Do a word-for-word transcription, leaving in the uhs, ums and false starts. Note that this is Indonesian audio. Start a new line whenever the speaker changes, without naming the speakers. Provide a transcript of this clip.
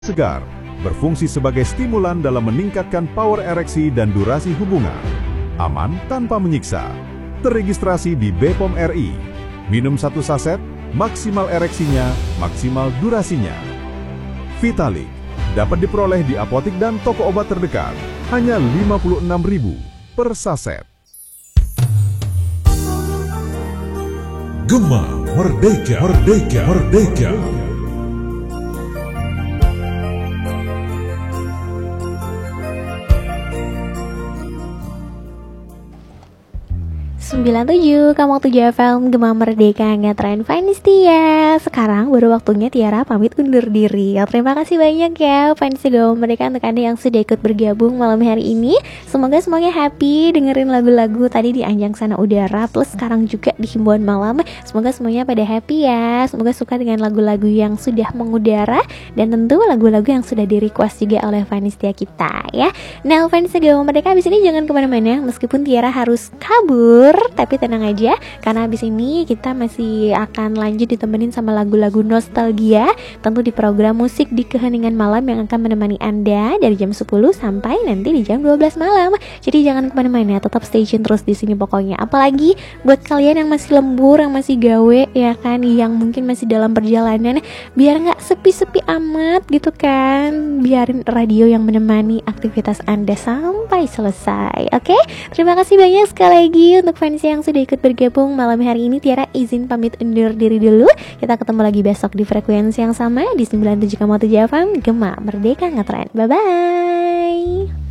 Segar, berfungsi sebagai stimulan dalam meningkatkan power ereksi dan durasi hubungan. Aman tanpa menyiksa. Terregistrasi di B P O M R I. Minum satu saset, maksimal ereksinya, maksimal durasinya. Vitalik, dapat diperoleh di apotik dan toko obat terdekat. Hanya lima puluh enam ribu per saset.
Gema Merdeka, Merdeka, Merdeka.
sembilan puluh tujuh Kamu tujuh F M Gema Merdeka ngetren fans Tia. Sekarang baru waktunya Tiara pamit undur diri. Ya, terima kasih banyak ya fans Gema Merdeka untuk Anda yang sudah ikut bergabung malam hari ini. Semoga semuanya happy dengerin lagu-lagu tadi di Anjang Sana Udara, plus sekarang juga di Himbauan Malam. Semoga semuanya pada happy ya. Semoga suka dengan lagu-lagu yang sudah mengudara, dan tentu lagu-lagu yang sudah di request juga oleh fans Tia kita ya. Nah, fans Gema Merdeka abis ini jangan kemana-mana. Meskipun Tiara harus kabur, tapi tenang aja, karena habis ini kita masih akan lanjut ditemenin sama lagu-lagu nostalgia, tentu di program musik di keheningan malam yang akan menemani Anda dari jam sepuluh sampai nanti di jam dua belas malam. Jadi jangan kemana-mana, tetap stay tune terus di sini pokoknya. Apalagi buat kalian yang masih lembur, yang masih gawe ya kan, yang mungkin masih dalam perjalanan, biar nggak sepi-sepi amat gitu kan, biarin radio yang menemani aktivitas Anda sampai selesai. Oke, terima kasih banyak sekali lagi untuk fans yang sudah ikut bergabung malam hari ini. Tiara izin pamit undur diri dulu. Kita ketemu lagi besok di frekuensi yang sama di sembilan puluh tujuh koma tujuh F M Gema Merdeka ngetren. Bye bye.